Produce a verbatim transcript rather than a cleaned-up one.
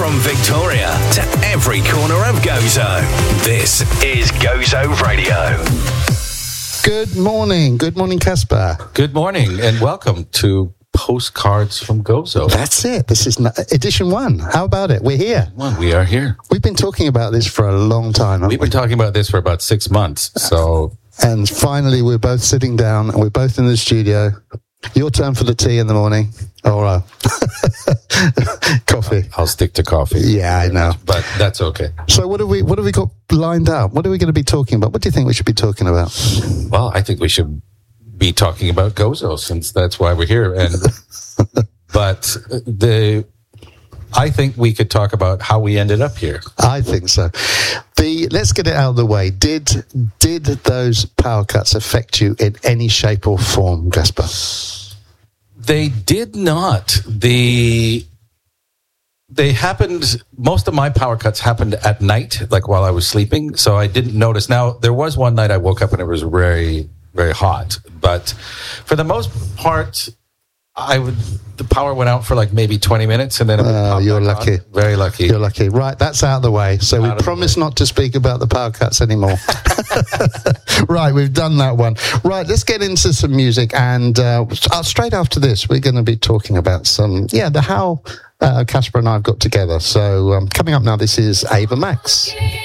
From Victoria to every corner of Gozo, this is Gozo Radio. Good morning. Good morning, Casper. Good morning and welcome to Postcards from Gozo. That's it. This is edition one. How about it? We're here. Well, we are here. We've been talking about this for a long time, haven't We've we? been talking about this for about six months. So, And finally, we're both sitting down and we're both in the studio. Your turn for the tea in the morning. Or uh, coffee. I'll stick to coffee. Yeah, I know. But that's okay. So what have we what have we got lined up? What are we going to be talking about? What do you think we should be talking about? Well, I think we should be talking about Gozo since that's why we're here. And but the I think we could talk about how we ended up here. I think so. The let's get it out of the way. Did did those power cuts affect you in any shape or form, Gasper? They did not. The they happened. Most of my power cuts happened at night, like while I was sleeping. So I didn't notice. Now there was one night I woke up and it was very, very hot. But for the most part, I would. The power went out for like maybe twenty minutes, and then it would Oh, pop you're back lucky. on. Very lucky. You're lucky. Right, that's out of the way. So we Out of the promise way. not to speak about the power cuts anymore. Right, we've done that one. Right, let's get into some music. And uh, straight after this, we're going to be talking about some, yeah, the how uh, Casper and I have got together. So um, coming up now, this is Ava Max.